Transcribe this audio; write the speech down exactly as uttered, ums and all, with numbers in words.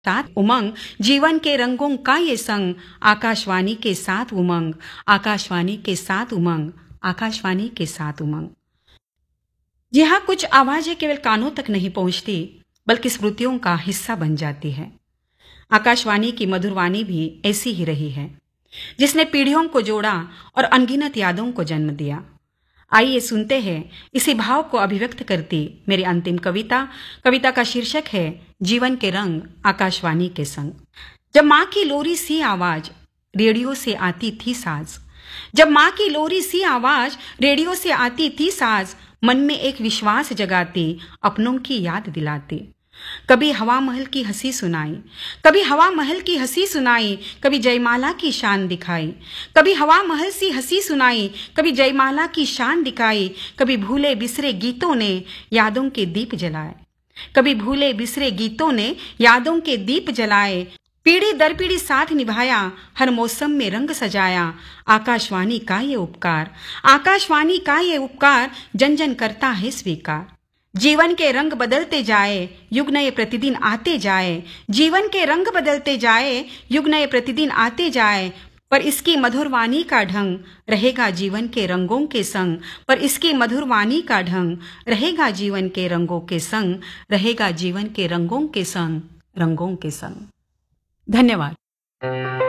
साथ उमंग, जीवन के रंगों का ये संग, आकाशवाणी के साथ उमंग, आकाशवाणी के साथ उमंग, आकाशवाणी के साथ उमंग। जी हाँ, कुछ आवाजें केवल कानों तक नहीं पहुंचती बल्कि स्मृतियों का हिस्सा बन जाती है। आकाशवाणी की मधुरवाणी भी ऐसी ही रही है, जिसने पीढ़ियों को जोड़ा और अनगिनत यादों को जन्म दिया। आइए सुनते हैं इसी भाव को अभिव्यक्त करती मेरी अंतिम कविता। कविता का शीर्षक है जीवन के रंग, आकाशवाणी के संग। जब माँ की लोरी सी आवाज रेडियो से आती थी साज, जब माँ की लोरी सी आवाज रेडियो से आती थी साज, मन में एक विश्वास जगाती, अपनों की याद दिलाती। कभी हवा महल की हंसी सुनाई, कभी हवा महल की हंसी सुनाई, कभी जयमाला की शान दिखाई। कभी हवा महल सी हंसी सुनाई, कभी जयमाला की शान दिखाई। कभी भूले बिसरे गीतों ने यादों के दीप जलाए, कभी भूले बिसरे गीतों ने यादों के दीप जलाए। पीढ़ी दर पीढ़ी साथ निभाया, हर मौसम में रंग सजाया। आकाशवाणी का ये उपकार, आकाशवाणी का ये उपकार, जन जन करता है स्वीकार। जीवन के रंग बदलते जाए, युग नए प्रतिदिन आते जाए। जीवन के रंग बदलते जाए, युग नए प्रतिदिन आते जाए। पर इसकी मधुर वाणी का ढंग रहेगा जीवन के रंगों के संग, पर इसकी मधुर वाणी का ढंग रहेगा जीवन के रंगों के संग, रहेगा जीवन के रंगों के संग, रंगों के संग। धन्यवाद।